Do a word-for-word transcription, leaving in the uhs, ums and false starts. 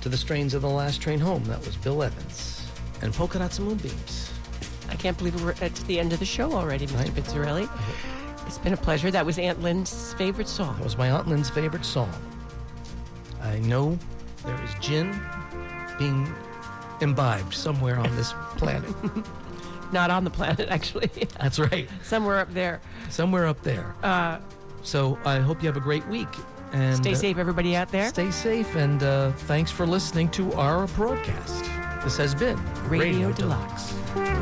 to the strains of The Last Train Home. That was Bill Evans. And Polka Dots and Moonbeams. I can't believe we're at the end of the show already, Mister Pizzarelli. It's been a pleasure. That was Aunt Lynn's favorite song. That was my Aunt Lynn's favorite song. I know there is gin being imbibed somewhere on this planet. Not on the planet, actually. That's right. Somewhere up there. Somewhere up there. Uh, so I hope you have a great week. And stay uh, safe, everybody out there. Stay safe, and uh, thanks for listening to our broadcast. This has been Radio, Radio Deluxe. Deluxe.